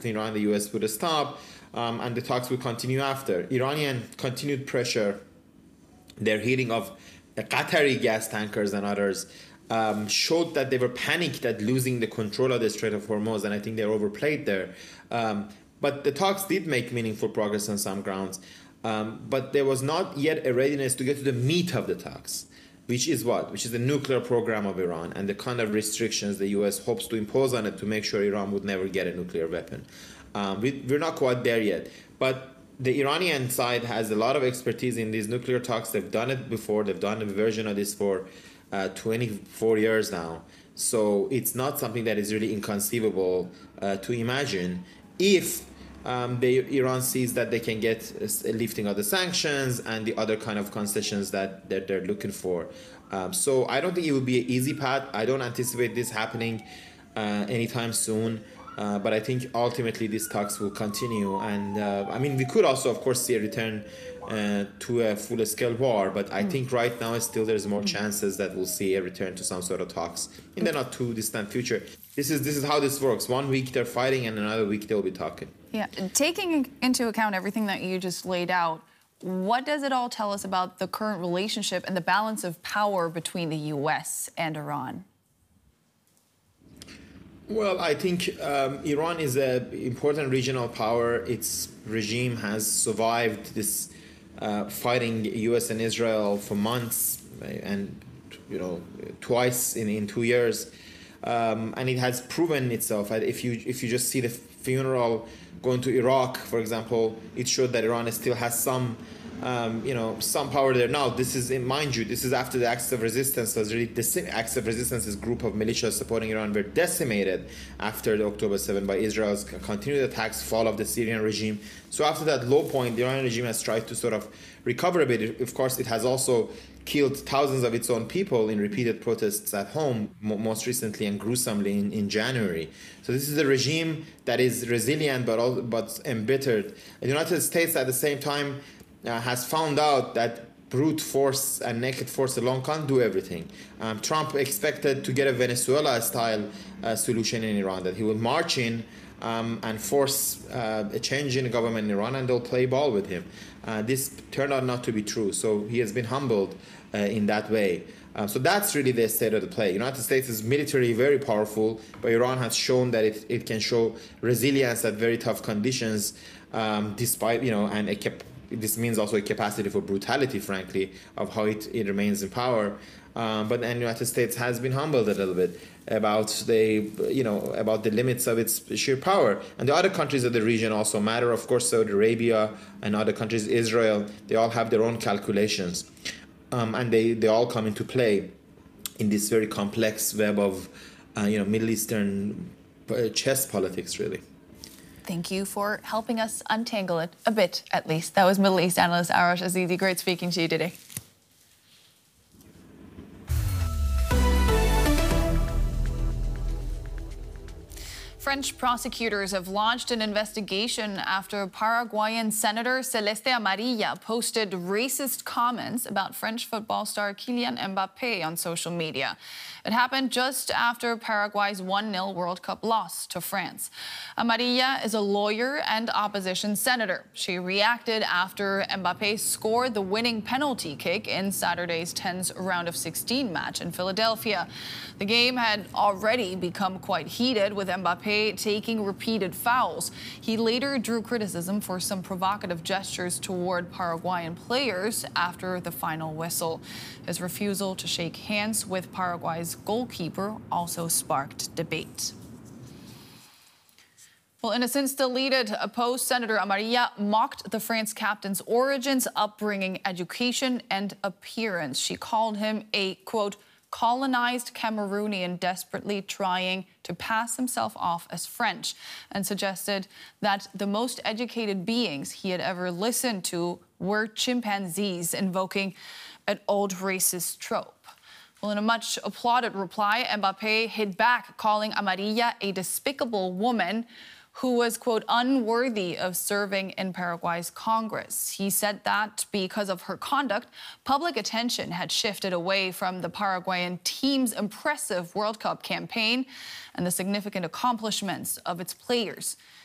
between Iran and the U.S. would stop, and the talks would continue after. Iranian continued pressure, their hitting of Qatari gas tankers and others, showed that they were panicked at losing the control of the Strait of Hormuz, and I think they overplayed there. But the talks did make meaningful progress on some grounds. But there was not yet a readiness to get to the meat of the talks, which is what? Which is the nuclear program of Iran and the kind of restrictions the U.S. hopes to impose on it to make sure Iran would never get a nuclear weapon. We're not quite there yet. But the Iranian side has a lot of expertise in these nuclear talks. They've done it before. They've done a version of this for 24 years now. So it's not something that is really inconceivable to imagine if Iran sees that they can get a lifting of the sanctions and the other kind of concessions that they're looking for. So I don't think it will be an easy path. I don't anticipate this happening anytime soon. But I think ultimately these talks will continue. And I mean, we could also, of course, see a return to a full-scale war. But I think right now still there's more chances that we'll see a return to some sort of talks in the not too distant future. This is how this works. 1 week they're fighting and another week they'll be talking. Yeah, taking into account everything that you just laid out, what does it all tell us about the current relationship and the balance of power between the U.S. and Iran? Well, I think Iran is an important regional power. Its regime has survived this fighting U.S. and Israel for months, and twice in 2 years, and it has proven itself. If you just see the funeral going to Iraq, for example, it showed that Iran still has some power there. Now, this is, mind you, this is after the Axis of Resistance was really, the Axis of Resistance's group of militias supporting Iran were decimated after the October 7 by Israel's continued attacks, fall of the Syrian regime. So after that low point, the Iranian regime has tried to sort of recover a bit. Of course, it has also killed thousands of its own people in repeated protests at home, most recently and gruesomely in January. So this is a regime that is resilient but embittered. The United States, at the same time, has found out that brute force and naked force alone can't do everything. Trump expected to get a Venezuela-style solution in Iran, that he will march in and force a change in the government in Iran, and they'll play ball with him. This turned out not to be true, so he has been humbled in that way. So that's really the state of the play. The United States is militarily very powerful, but Iran has shown that it can show resilience at very tough conditions, despite, this means also a capacity for brutality, frankly, of how it remains in power. But the United States has been humbled a little bit about the limits of its sheer power. And the other countries of the region also matter. Of course, Saudi Arabia and other countries, Israel, they all have their own calculations. And they all come into play in this very complex web of, Middle Eastern chess politics, really. Thank you for helping us untangle it a bit, at least. That was Middle East analyst Arash Azizi. Great speaking to you today. French prosecutors have launched an investigation after Paraguayan Senator Celeste Amarilla posted racist comments about French football star Kylian Mbappé on social media. It happened just after Paraguay's 1-0 World Cup loss to France. Amarilla is a lawyer and opposition senator. She reacted after Mbappé scored the winning penalty kick in Saturday's 10's round of 16 match in Philadelphia. The game had already become quite heated, with Mbappé taking repeated fouls. He later drew criticism for some provocative gestures toward Paraguayan players after the final whistle. His refusal to shake hands with Paraguay's goalkeeper also sparked debate. Well, in a since deleted post, Senator Amarilla mocked the France captain's origins, upbringing, education, and appearance. She called him a, quote, colonized Cameroonian desperately trying to pass himself off as French, and suggested that the most educated beings he had ever listened to were chimpanzees, invoking an old racist trope. Well, in a much applauded reply, Mbappé hit back, calling Amarilla a despicable woman who was, quote, unworthy of serving in Paraguay's Congress. He said that because of her conduct, public attention had shifted away from the Paraguayan team's impressive World Cup campaign and the significant accomplishments of its players.